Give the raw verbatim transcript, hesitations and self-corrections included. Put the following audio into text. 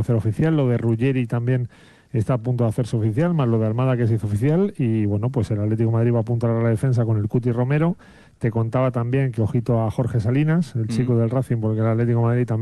hacer oficial, lo de Ruggeri también está a punto de hacerse oficial, más lo de Almada que se hizo oficial, y bueno, pues el Atlético de Madrid va a apuntar a la defensa con el Cuti Romero. Te contaba también que ojito a Jorge Salinas, el chico Mm. del Racing, porque el Atlético de Madrid también